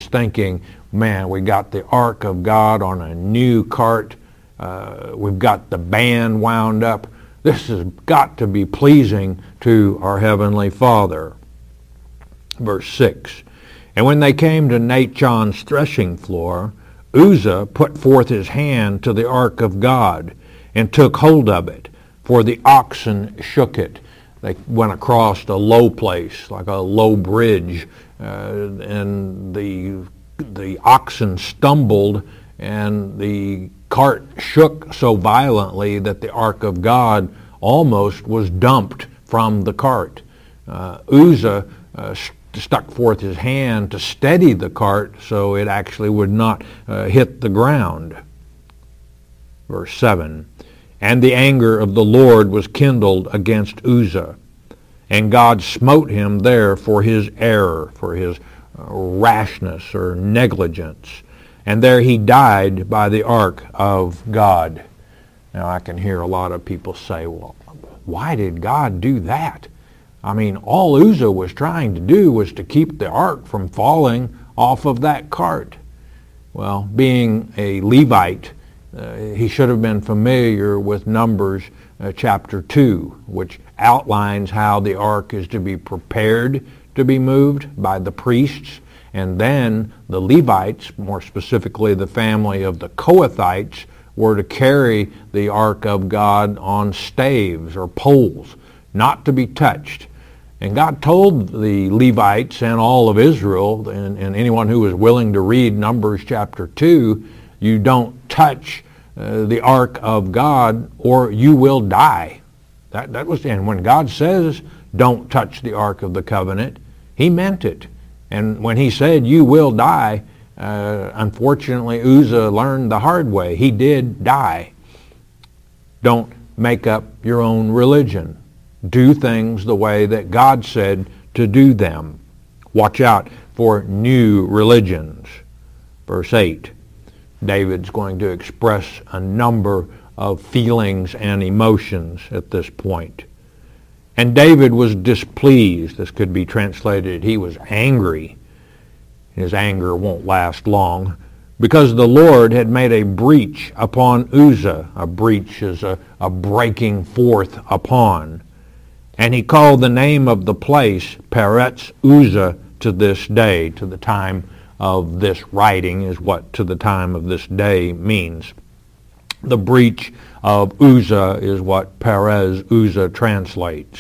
thinking, man, we got the Ark of God on a new cart. We've got the band wound up. This has got to be pleasing to our Heavenly Father. Verse 6, and when they came to Nachon's threshing floor, Uzzah put forth his hand to the Ark of God and took hold of it, for the oxen shook it. They went across a low place, like a low bridge, and the oxen stumbled, and the cart shook so violently that the Ark of God almost was dumped from the cart. Uzzah stuck forth his hand to steady the cart so it actually would not hit the ground. Verse 7, and the anger of the Lord was kindled against Uzzah, and God smote him there for his error, for his rashness or negligence. And there he died by the ark of God. Now I can hear a lot of people say, well, why did God do that? I mean, all Uzzah was trying to do was to keep the ark from falling off of that cart. Well, being a Levite, he should have been familiar with Numbers chapter 2, which outlines how the ark is to be prepared to be moved by the priests, and then the Levites, more specifically the family of the Kohathites, were to carry the ark of God on staves or poles, not to be touched. And God told the Levites and all of Israel, and anyone who was willing to read Numbers chapter 2, you don't touch the ark of God or you will die. That was, and when God says don't touch the ark of the covenant, he meant it. And when he said you will die, unfortunately Uzzah learned the hard way. He did die. Don't make up your own religion. Do things the way that God said to do them. Watch out for new religions. Verse 8, David's going to express a number of feelings and emotions at this point. And David was displeased. This could be translated, he was angry. His anger won't last long, because the Lord had made a breach upon Uzzah. A breach is a breaking forth upon. And he called the name of the place Peretz Uzzah to this day. To the time of this writing is what to the time of this day means. The breach of Uzzah is what Perez Uzzah translates.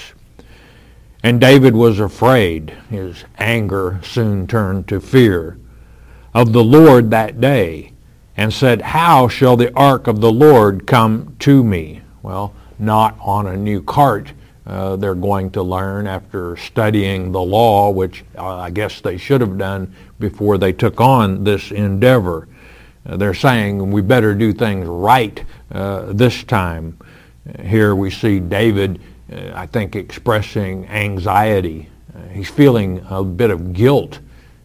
And David was afraid, his anger soon turned to fear, of the Lord that day, and said, how shall the ark of the Lord come to me? Well, not on a new cart. They're going to learn after studying the law, which I guess they should have done before they took on this endeavor. They're saying we better do things right this time. Here we see David, I think, expressing anxiety. He's feeling a bit of guilt.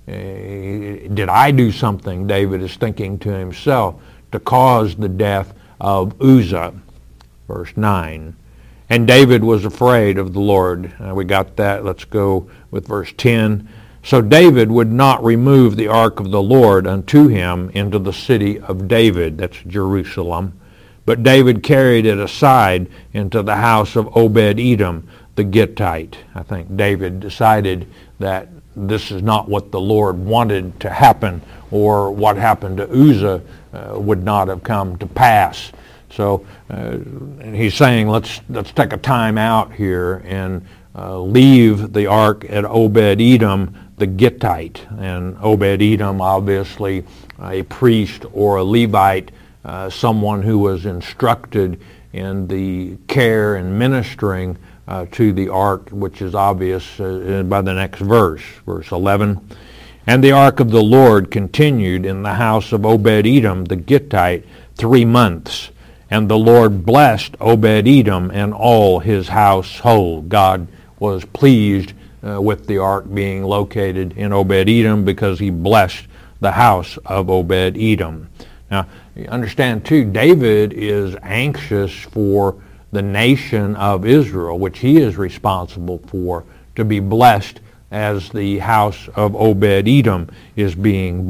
Did I do something, David is thinking to himself, to cause the death of Uzzah? Verse 9. And David was afraid of the Lord. We got that. Let's go with verse 10. So David would not remove the ark of the Lord unto him into the city of David, that's Jerusalem, but David carried it aside into the house of Obed-Edom the Gittite. I think David decided that this is not what the Lord wanted to happen, or what happened to Uzzah would not have come to pass. So he's saying, let's take a time out here and leave the ark at Obed-Edom the Gittite. And Obed-Edom, obviously a priest or a Levite, someone who was instructed in the care and ministering to the ark, which is obvious by the next verse, verse 11. And the ark of the Lord continued in the house of Obed-Edom the Gittite 3 months. And the Lord blessed Obed-Edom and all his household. God was pleased with the ark being located in Obed-Edom because he blessed the house of Obed-Edom. Now, you understand too, David is anxious for the nation of Israel, which he is responsible for, to be blessed as the house of Obed-Edom is being blessed.